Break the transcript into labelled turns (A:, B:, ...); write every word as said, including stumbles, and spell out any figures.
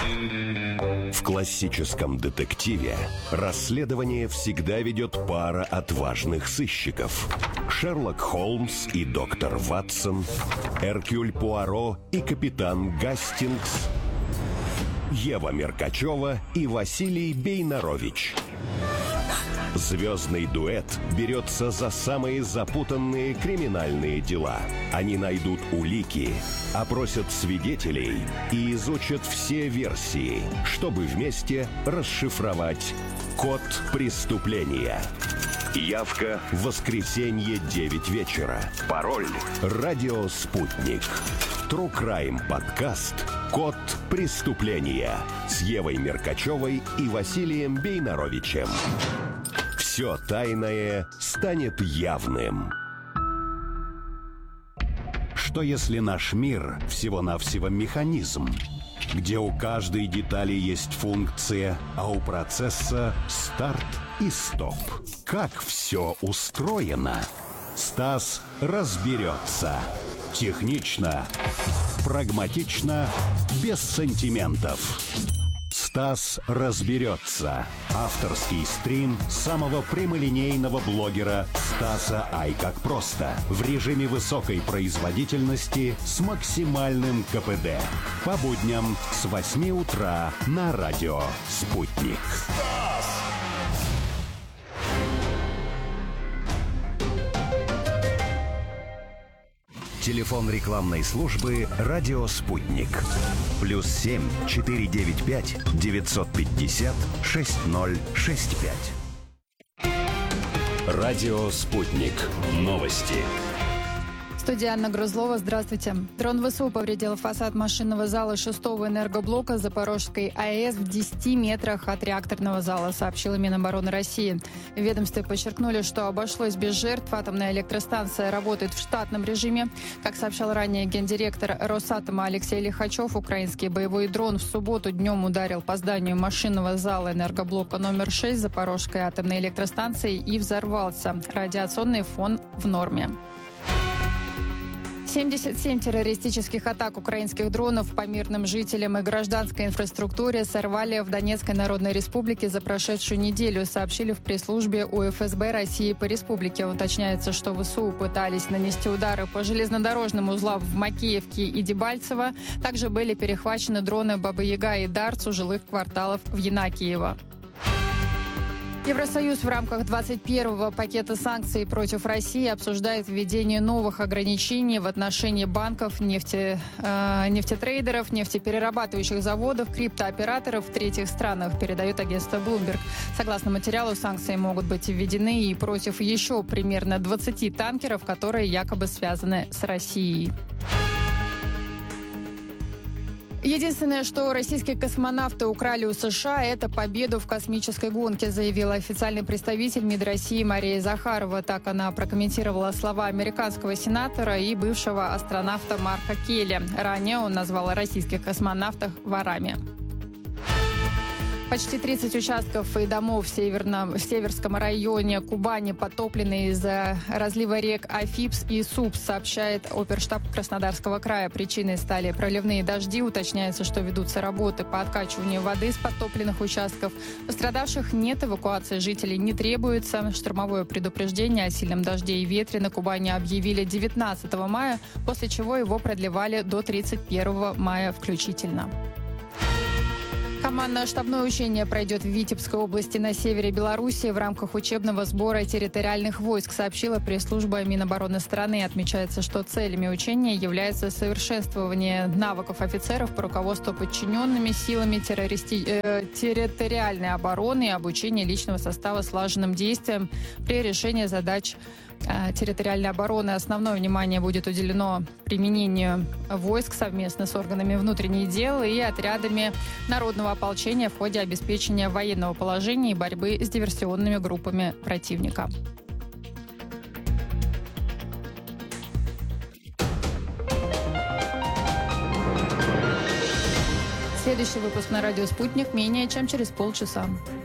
A: В классическом детективе расследование всегда ведет пара отважных сыщиков. Шерлок Холмс и доктор Ватсон, Эркюль Пуаро и капитан Гастингс, Ева Меркачева и Василий Бейнарович. Звездный дуэт берется за самые запутанные криминальные дела. Они найдут улики, опросят свидетелей и изучат все версии, чтобы вместе расшифровать код преступления. Явка в воскресенье девять вечера. Пароль «Радио Спутник». True Crime подкаст «Код преступления» с Евой Меркачевой и Василием Бейнаровичем. Все тайное станет явным. Что если наш мир всего-навсего механизм, где у каждой детали есть функция, а у процесса старт и стоп? Как все устроено? Стас разберется. Технично, прагматично, без сантиментов. Стас разберется. Авторский стрим самого прямолинейного блогера Стаса Ай как просто. В режиме высокой производительности с максимальным ка пэ дэ. По будням с восьми утра на радио «Спутник». Телефон рекламной службы «Радио Спутник». Плюс семь четыре девять пять девятьсот пятьдесят шесть ноль шесть пять. «Радио Спутник». Новости.
B: Студия Анна Грузлова. Здравствуйте. Дрон ВСУ повредил фасад машинного зала шестого энергоблока Запорожской АЭС в десяти метрах от реакторного зала, сообщила Минобороны России. В ведомстве подчеркнули, что обошлось без жертв. Атомная электростанция работает в штатном режиме. Как сообщал ранее гендиректор Росатома Алексей Лихачев, украинский боевой дрон в субботу днем ударил по зданию машинного зала энергоблока номер шесть Запорожской атомной электростанции и взорвался. Радиационный фон в норме. семьдесят семь террористических атак украинских дронов по мирным жителям и гражданской инфраструктуре сорвали в Донецкой Народной Республике за прошедшую неделю, сообщили в пресс-службе У Эф Эс Бэ России по республике. Уточняется, что ВСУ пытались нанести удары по железнодорожным узлам в Макеевке и Дебальцево. Также были перехвачены дроны Баба-Яга и Дарц у жилых кварталов в Янакиево. Евросоюз в рамках двадцать первого пакета санкций против России обсуждает введение новых ограничений в отношении банков, нефте, э, нефтетрейдеров, нефтеперерабатывающих заводов, криптооператоров в третьих странах, передает агентство Bloomberg. Согласно материалу, санкции могут быть введены и против еще примерно двадцати танкеров, которые якобы связаны с Россией. Единственное, что российские космонавты украли у США, это победу в космической гонке, заявила официальный представитель МИД России Мария Захарова. Так она прокомментировала слова американского сенатора и бывшего астронавта Марка Келли. Ранее он назвал российских космонавтов ворами. Почти тридцать участков и домов в, северном, в Северском районе Кубани потоплены из-за разлива рек Афипс и Супс, сообщает оперштаб Краснодарского края. Причиной стали проливные дожди. Уточняется, что ведутся работы по откачиванию воды с подтопленных участков. Пострадавших нет, эвакуации жителей не требуется. Штормовое предупреждение о сильном дожде и ветре на Кубани объявили девятнадцатого мая, после чего его продлевали до тридцать первого мая включительно. Командно-штабное учение пройдет в Витебской области на севере Беларуси в рамках учебного сбора территориальных войск, сообщила пресс-служба Минобороны страны. Отмечается, что целями учения является совершенствование навыков офицеров по руководству подчиненными силами террористи... э, территориальной обороны и обучение личного состава слаженным действиям при решении задач территориальной обороны. Основное внимание будет уделено применению войск совместно с органами внутренних дел и отрядами народного ополчения в ходе обеспечения военного положения и борьбы с диверсионными группами противника. Следующий выпуск на радио «Спутник» менее чем через полчаса.